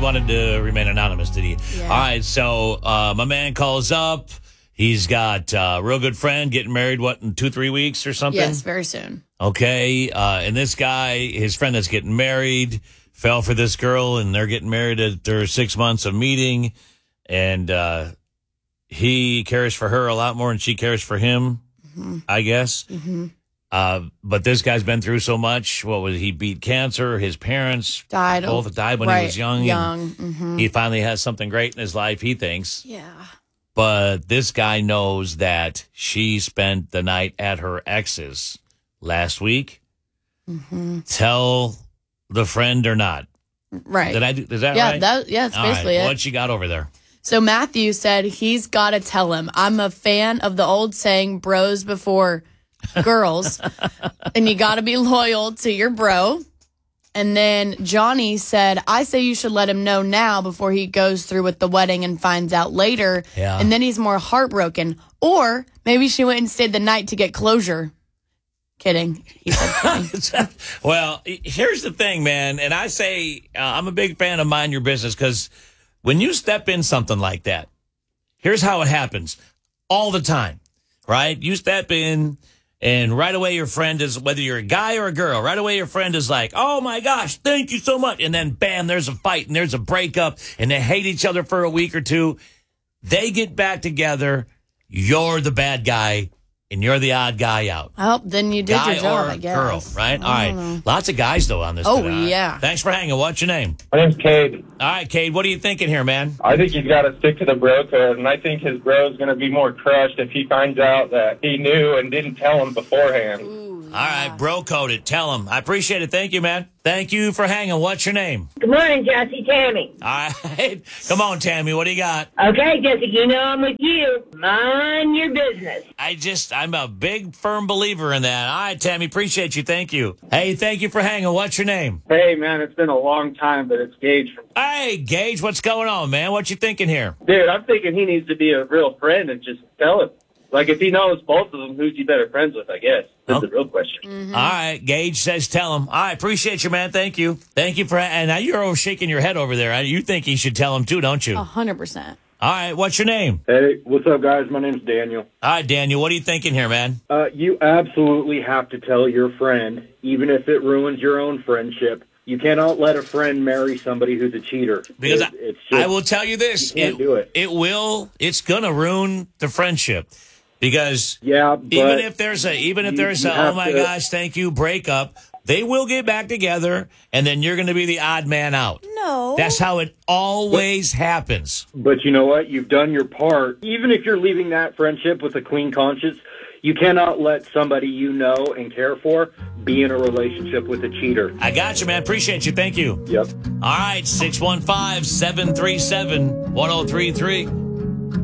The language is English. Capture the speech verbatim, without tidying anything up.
wanted to remain anonymous, did he? Yeah. All right, so uh, my man calls up. He's got a real good friend getting married, what, in two, three weeks or something? Yes, very soon. Okay, uh, and this guy, his friend that's getting married, fell for this girl, and they're getting married after six months of meeting, and uh, he cares for her a lot more than she cares for him, mm-hmm. I guess. Mm-hmm. Uh, but this guy's been through so much. What was he? Beat cancer. His parents died. Both died when right, he was young. Young. Mm-hmm. He finally has something great in his life, he thinks. Yeah. But this guy knows that she spent the night at her ex's last week. Mm-hmm. Tell the friend or not. Right. Did I do? Is that yeah, right? That, yeah, that's All basically right. it. What you got over there? So Matthew said he's got to tell him. I'm a fan of the old saying, bros before girls. And you got to be loyal to your bro. And then Johnny said, I say you should let him know now before he goes through with the wedding and finds out later. Yeah. And then he's more heartbroken. Or maybe she went and stayed the night to get closure. Kidding. He said kidding. Well, here's the thing, man. And I say uh, I'm a big fan of mind your business because when you step in something like that, here's how it happens all the time, right? You step in. And right away, your friend is, whether you're a guy or a girl, right away, your friend is like, oh, my gosh, thank you so much. And then, bam, there's a fight and there's a breakup and they hate each other for a week or two. They get back together. You're the bad guy and you're the odd guy out. Well, then you did guy your job, or I guess. girl, right? I All right. know. Lots of guys, though, on this. Oh, today. yeah. Thanks for hanging. What's your name? My name's Cade. All right, Cade, what are you thinking here, man? I think he's got to stick to the bro code, and I think his bro's going to be more crushed if he finds out that he knew and didn't tell him beforehand. Ooh, All right, bro code it. Tell him. I appreciate it. Thank you, man. Thank you for hanging. What's your name? Good morning, Jesse. Tammy. All right. Come on, Tammy. What do you got? Okay, Jesse, you know I'm with you. Mind your business. I just, I'm a big, firm believer in that. All right, Tammy. Appreciate you. Thank you. Hey, thank you for hanging. What's your name? Hey, man, it's been a long time, but it's Gage. From- Hey, Gage. What's going on, man? What you thinking here? Dude, I'm thinking he needs to be a real friend and just tell him. Like, if he knows both of them, who's he better friends with, I guess? That's Oh. the real question. Mm-hmm. All right. Gage says tell him. All right. Appreciate you, man. Thank you. Thank you for, and now you're over shaking your head over there. You think he should tell him too, don't you? A hundred percent. All right. What's your name? Hey, what's up, guys? My name's Daniel. All right, Daniel. What are you thinking here, man? Uh, you absolutely have to tell your friend, even if it ruins your own friendship. You cannot let a friend marry somebody who's a cheater. Because It- I, it's just, I will tell you this. you can't do it. It will, it's going to ruin the friendship. Because yeah, but even if there's a, even if you- there's you a, oh have my to- gosh, thank you, breakup, they will get back together, and then you're going to be the odd man out. No. That's how it always happens. But you know what? You've done your part. Even if you're leaving that friendship with a clean conscience, you cannot let somebody you know and care for be in a relationship with a cheater. I got you, man. Appreciate you. Thank you. Yep. All right, six one five, seven three seven, one oh three three.